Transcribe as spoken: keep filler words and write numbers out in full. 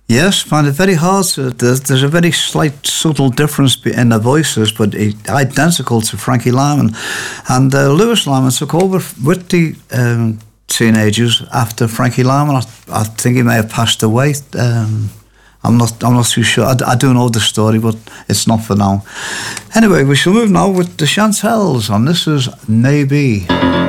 Yes, find it very hard. To, there's, there's a very slight, subtle difference in the voices, but it, identical to Frankie Lyman. And uh, Louis Lyman took over with the um, Teenagers after Frankie Lyman. I, I think he may have passed away. Um, I'm not. I'm not too sure. I, I do know the story, but it's not for now. Anyway, we shall move now with the Chantels, and this is Maybe.